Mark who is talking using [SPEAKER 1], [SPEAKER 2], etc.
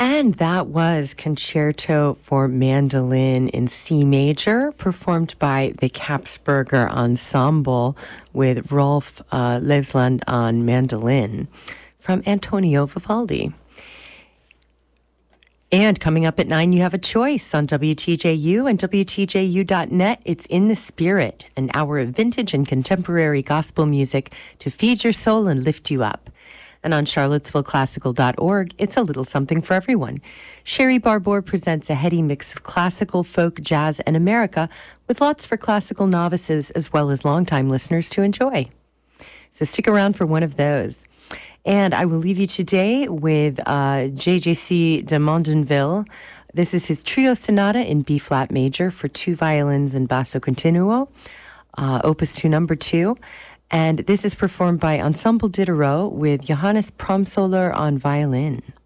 [SPEAKER 1] And that was Concerto for Mandolin in C major, performed by the Kapsberger Ensemble with Rolf Levsland on mandolin from Antonio Vivaldi. And coming up at 9, you have a choice on WTJU and WTJU.net. It's In the Spirit, an hour of vintage and contemporary gospel music to feed your soul and lift you up. And on charlottesvilleclassical.org, it's a little something for everyone. Sherry Barbour presents a heady mix of classical, folk, jazz, and America with lots for classical novices as well as longtime listeners to enjoy. So stick around for one of those. And I will leave you today with JJC de Mondenville. This is his trio sonata in B-flat major for 2 violins and basso continuo, opus 2 number 2. And this is performed by Ensemble Diderot with Johannes Promsoler on violin.